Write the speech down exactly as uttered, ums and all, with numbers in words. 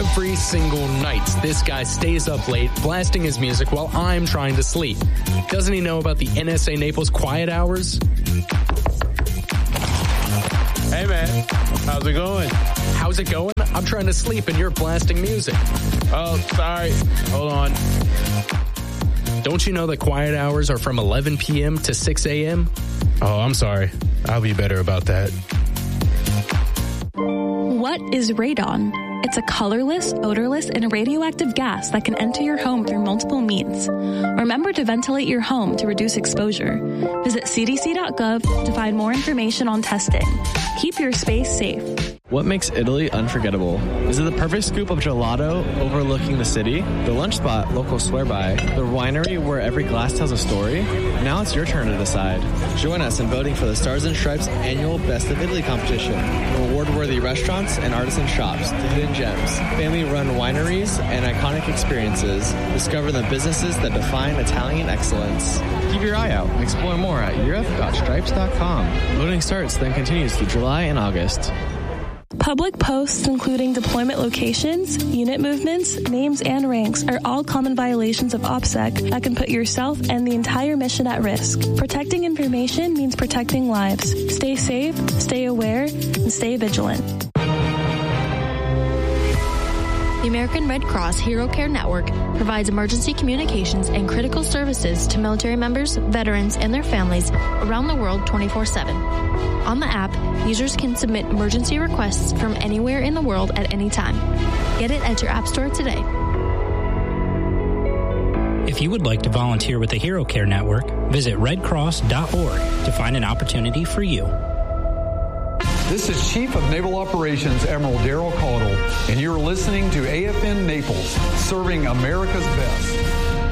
Every single night, this guy stays up late, blasting his music while I'm trying to sleep. Doesn't he know about the N S A Naples quiet hours? Hey, man. How's it going? How's it going? I'm trying to sleep and you're blasting music. Oh, sorry. Hold on. Don't you know that quiet hours are from eleven p.m. to six a.m.? Oh, I'm sorry. I'll be better about that. What is radon? It's a colorless, odorless, and radioactive gas that can enter your home through multiple means. Remember to ventilate your home to reduce exposure. Visit c d c dot gov to find more information on testing. Keep your space safe. What makes Italy unforgettable? Is it the perfect scoop of gelato overlooking the city? The lunch spot locals swear by? The winery where every glass tells a story? Now it's your turn to decide. Join us in voting for the Stars and Stripes annual Best of Italy competition. Award-worthy restaurants and artisan shops, the hidden gems, family-run wineries, and iconic experiences. Discover the businesses that define Italian excellence. Keep your eye out and explore more at europe dot stripes dot com. Voting starts, then continues through July and August. Public posts including deployment locations, unit movements, names, and ranks are all common violations of OPSEC that can put yourself and the entire mission at risk. Protecting information means protecting lives. Stay safe, stay aware, and stay vigilant. The American Red Cross Hero Care Network provides emergency communications and critical services to military members, veterans, and their families around the world twenty-four seven. On the app, users can submit emergency requests from anywhere in the world at any time. Get it at your app store today. If you would like to volunteer with the Hero Care Network, visit red cross dot org to find an opportunity for you. This is Chief of Naval Operations Admiral Daryl Caudle, and you're listening to A F N Naples, serving America's best.